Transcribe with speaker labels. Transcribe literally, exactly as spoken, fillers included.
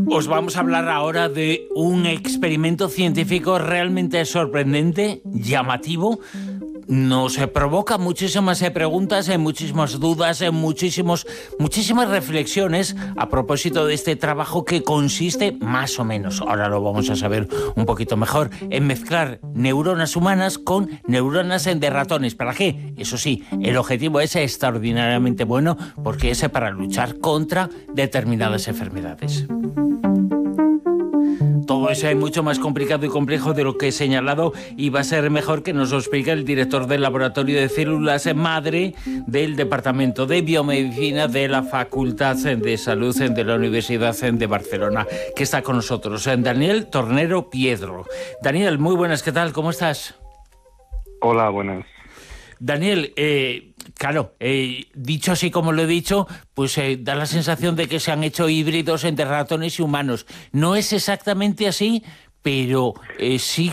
Speaker 1: Os vamos a hablar ahora de un experimento científico realmente sorprendente, llamativo. Nos provoca muchísimas preguntas, muchísimas dudas, muchísimos, muchísimas reflexiones a propósito de este trabajo que consiste, más o menos, ahora lo vamos a saber un poquito mejor, en mezclar neuronas humanas con neuronas de ratones. ¿Para qué? Eso sí, el objetivo es extraordinariamente bueno porque es para luchar contra determinadas enfermedades. Todo eso es mucho más complicado y complejo de lo que he señalado y va a ser mejor que nos lo explique el director del Laboratorio de Células Madre del Departamento de Biomedicina de la Facultad de Salud de la Universidad de Barcelona, que está con nosotros, Daniel Tornero Piedro. Daniel, muy buenas, ¿qué tal? ¿Cómo estás?
Speaker 2: Hola, buenas.
Speaker 1: Daniel, eh, claro, eh, dicho así como lo he dicho, pues eh, da la sensación de que se han hecho híbridos entre ratones y humanos. No es exactamente así, pero eh, sí